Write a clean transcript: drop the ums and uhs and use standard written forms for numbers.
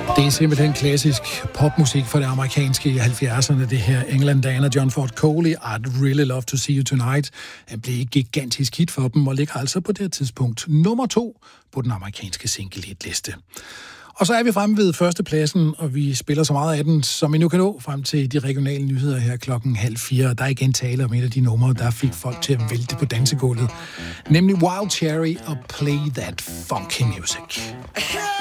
Det er simpelthen klassisk popmusik fra det amerikanske i 70'erne, det her England Dan og John Ford Coley, I'd Really Love to See You Tonight. Den blev et gigantisk hit for dem og ligger altså på det her tidspunkt nummer 2 på den amerikanske single-hitliste. Og så er vi fremme ved førstepladsen, og vi spiller så meget af den, som vi nu kan nå frem til de regionale nyheder her 3:30. Der er igen tale om et af de numre, der fik folk til at vælte på dansegulvet, nemlig Wild Cherry og Play That Funky Music.